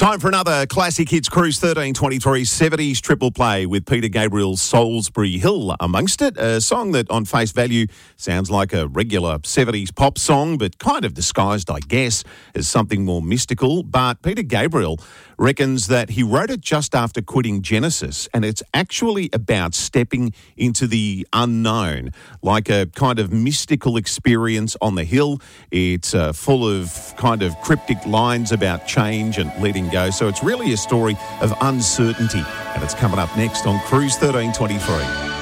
Time for another Classic Hits Cruise 1323 70s triple play with Peter Gabriel's Salisbury Hill amongst it. A song that on face value sounds like a regular 70s pop song, but kind of disguised, I guess, as something more mystical. But Peter Gabriel reckons that he wrote it just after quitting Genesis, and it's actually about stepping into the unknown, like a kind of mystical experience on the hill. It's full of kind of cryptic lines about change and letting go. So it's really a story of uncertainty, and it's coming up next on Cruise 1323.